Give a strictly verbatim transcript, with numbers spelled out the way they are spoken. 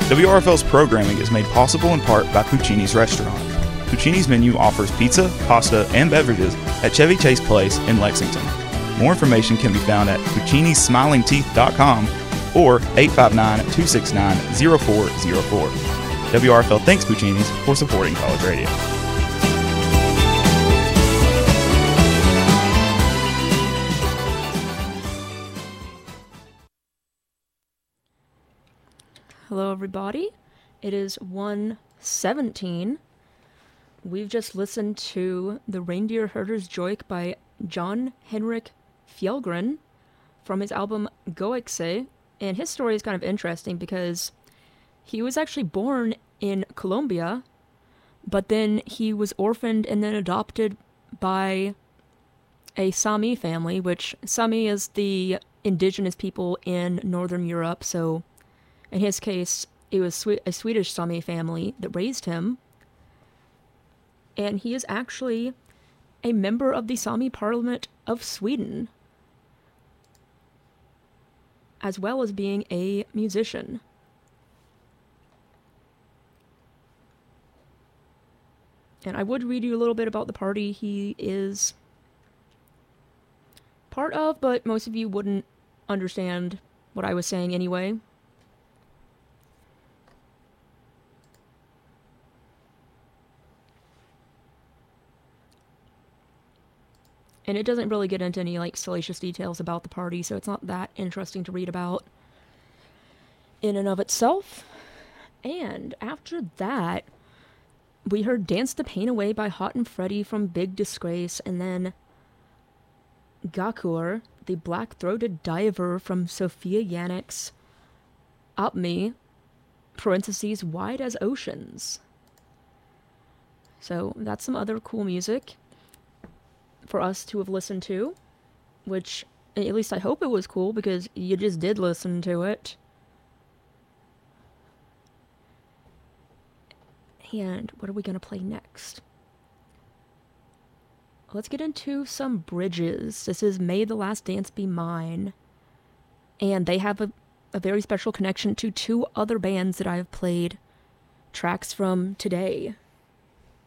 W R F L's programming is made possible in part by Puccini's Restaurant. Puccini's menu offers pizza, pasta, and beverages at Chevy Chase Place in Lexington. More information can be found at puccinis smiling teeth dot com or eight five nine, two six nine, zero four zero four. W R F L thanks Puccini's for supporting college radio. Hello everybody, it is one seventeen. We've just listened to The Reindeer Herder's Joik by John Henrik Fjellgren from his album Goexe, and his story is kind of interesting because he was actually born in Colombia, but then he was orphaned and then adopted by a Sami family, which Sami is the indigenous people in Northern Europe, so in his case, it was a Swedish Sami family that raised him. And he is actually a member of the Sami Parliament of Sweden, as well as being a musician. And I would read you a little bit about the party he is part of, but most of you wouldn't understand what I was saying anyway. And it doesn't really get into any, like, salacious details about the party, so it's not that interesting to read about in and of itself. And after that, we heard Dance the Pain Away by Hot and Freddy from Big Disgrace, and then Gakur, the Black-Throated Diver from Sophia Yannick's Opme, parentheses, Wide as Oceans. So that's some other cool music for us to have listened to, which, at least I hope it was cool, because you just did listen to it. And what are we going to play next? Let's get into some bridges. This is May the Last Dance Be Mine, and they have a, a very special connection to two other bands that I have played tracks from today.